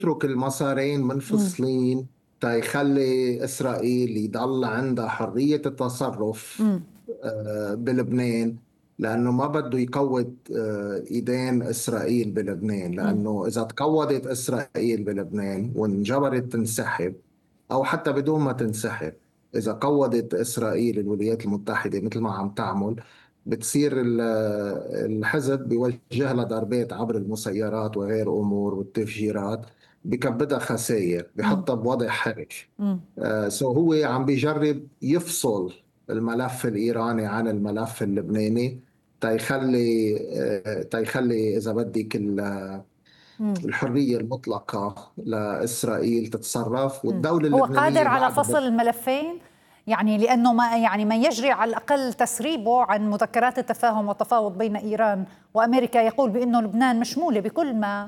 يترك المسارين مم. منفصلين تا يخلي إسرائيل يضل عندها حرية التصرف مم. بلبنان، لأنه ما بده يقوض إيدين إسرائيل بلبنان. مم. لأنه إذا تقوضت إسرائيل بلبنان وانجبرت تنسحب، أو حتى بدون ما تنسحب، إذا قوضت إسرائيل الولايات المتحدة مثل ما عم تعمل، بتصير الحزب بيوجه لها ضربات عبر المسيرات وغير أمور والتفجيرات، بكبدها خسائر، مم. بحطها بوضع حرج. مم. هو عم بيجرب يفصل الملف الإيراني عن الملف اللبناني، تيخلي إذا بدك مم. الحرية المطلقة لإسرائيل تتصرف، مم. والدولة هو قادر اللبنانية على بعد. فصل الملفين؟ يعني لأنه ما يجري على الأقل تسريبه عن مذكرات التفاهم والتفاوض بين إيران وأمريكا يقول بأنه لبنان مشمولة بكل ما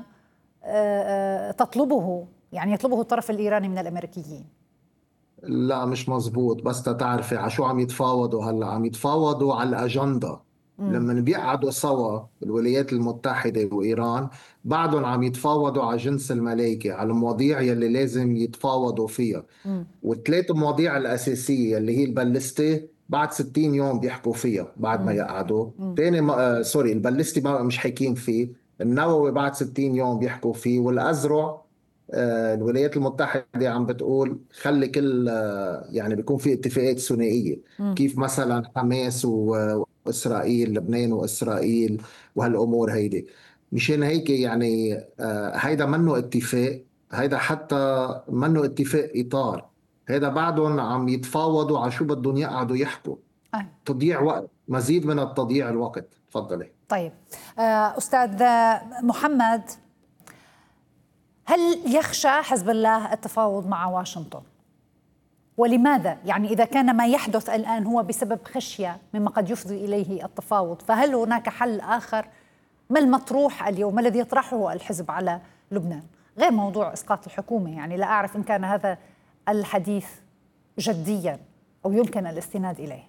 تطلبه، يعني يطلبه الطرف الإيراني من الأمريكيين. لا، مش مزبوط. بس تعرفي على شو عم يتفاوضوا هلا؟ عم يتفاوضوا على الأجندة. مم. لما بيقعدوا سوا الولايات المتحدة وإيران، بعدهم عم يتفاوضوا على جنس الملايكة، على المواضيع يلي لازم يتفاوضوا فيها. مم. والثلاث مواضيع الأساسية اللي هي البلستة، بعد 60 يوم بيحكوا فيها بعد ما مم. يقعدوا. مم. تاني سوري، البلستي مش حاكين فيه. النووي بعد 60 يوم بيحكوا فيه. والأزرع الولايات المتحدة عم بتقول خلي كل يعني بيكون في اتفاقات ثنائية، مم. كيف مثلا حماس وإسرائيل، لبنان وإسرائيل، وهالأمور هيدي. مشان هيك يعني هيدا منه اتفاق. هيدا حتى منه اتفاق إطار. هيدا بعدهم عم يتفاوضوا على شو بدهم يقعدوا يحكوا. آه. تضييع وقت، مزيد من التضييع الوقت. تفضلي. طيب، أستاذ محمد، هل يخشى حزب الله التفاوض مع واشنطن؟ ولماذا؟ يعني إذا كان ما يحدث الآن هو بسبب خشية مما قد يفضي إليه التفاوض، فهل هناك حل آخر؟ ما المطروح اليوم؟ ما الذي يطرحه الحزب على لبنان غير موضوع إسقاط الحكومة؟ يعني لا أعرف إن كان هذا الحديث جديا أو يمكن الاستناد إليه.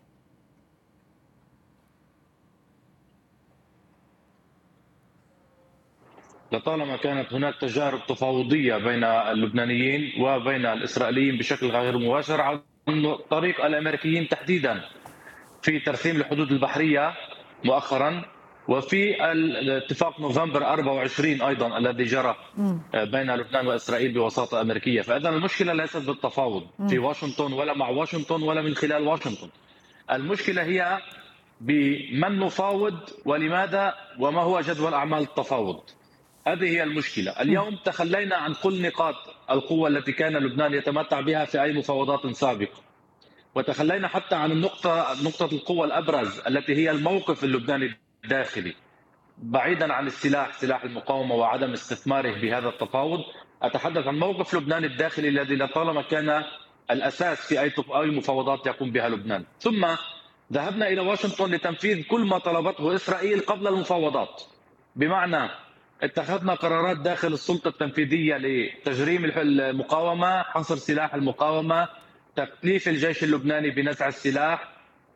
لطالما كانت هناك تجارب تفاوضية بين اللبنانيين وبين الإسرائيليين بشكل غير مباشر عن طريق الأمريكيين تحديدا في ترسيم الحدود البحرية مؤخرا، وفي الاتفاق نوفمبر 24 أيضا الذي جرى بين لبنان وإسرائيل بوساطة أمريكية. فإذا المشكلة ليست بالتفاوض في واشنطن ولا مع واشنطن ولا من خلال واشنطن. المشكلة هي بمن نفاوض ولماذا وما هو جدول أعمال التفاوض. هذه هي المشكلة. اليوم تخلينا عن كل نقاط القوة التي كان لبنان يتمتع بها في أي مفاوضات سابقة، وتخلينا حتى عن نقطة القوة الأبرز التي هي الموقف اللبناني الداخلي، بعيدا عن سلاح المقاومة وعدم استثماره بهذا التفاوض. أتحدث عن موقف لبنان الداخلي الذي لطالما كان الأساس في أي مفاوضات يقوم بها لبنان. ثم ذهبنا إلى واشنطن لتنفيذ كل ما طلبته إسرائيل قبل المفاوضات، بمعنى اتخذنا قرارات داخل السلطة التنفيذية لتجريم المقاومة، حصر سلاح المقاومة، تكليف الجيش اللبناني بنزع السلاح،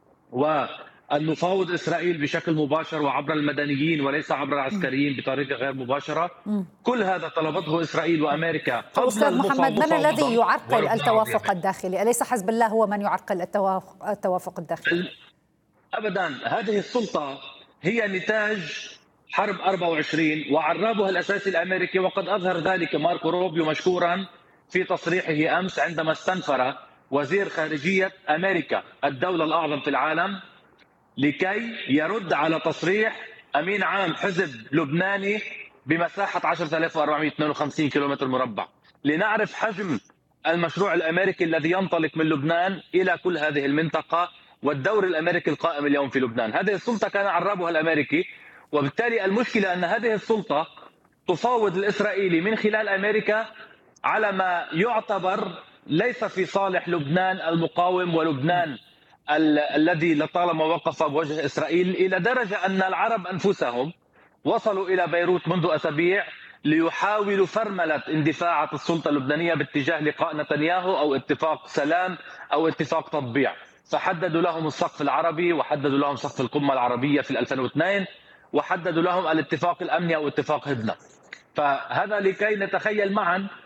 وأن نفاوض إسرائيل بشكل مباشر وعبر المدنيين وليس عبر العسكريين بطريقة غير مباشرة. كل هذا طلبته إسرائيل وأمريكا طيب قبل أستاذ محمد، من الذي المفاوضات يعرقل وربنا راضي التوافق به. الداخلي؟ أليس حزب الله هو من يعرقل التوافق الداخلي؟ أبدا، هذه السلطة هي نتاج حرب 24 وعرابها الأساسي الأمريكي، وقد أظهر ذلك ماركو روبيو مشكورا في تصريحه أمس عندما استنفر وزير خارجية أمريكا الدولة الأعظم في العالم لكي يرد على تصريح أمين عام حزب لبناني بمساحة 10452 كيلومتر مربع، لنعرف حجم المشروع الأمريكي الذي ينطلق من لبنان إلى كل هذه المنطقة والدور الأمريكي القائم اليوم في لبنان. هذه السلطة كان عرابها الأمريكي، وبالتالي المشكلة أن هذه السلطة تفاوض الإسرائيلي من خلال أمريكا على ما يعتبر ليس في صالح لبنان المقاوم ولبنان الذي لطالما وقف بوجه إسرائيل، إلى درجة أن العرب أنفسهم وصلوا إلى بيروت منذ أسابيع ليحاولوا فرملة اندفاعات السلطة اللبنانية باتجاه لقاء نتنياهو أو اتفاق سلام أو اتفاق تطبيع. فحددوا لهم السقف العربي، وحددوا لهم سقف القمة العربية في 2002، وحددوا لهم الاتفاق الأمني أو اتفاق هدنة. فهذا لكي نتخيل معا